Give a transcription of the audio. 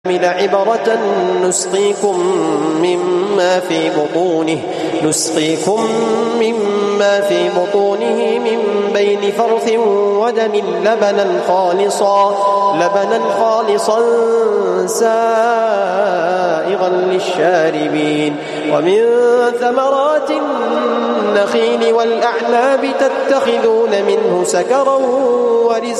عبرة نسقيكم مما في بطونه من بين فرث ودم لبنا خالصا سائغا للشاربين ومن ثمرات النخيل والأعناب تتخذون منه سكرا ورزقا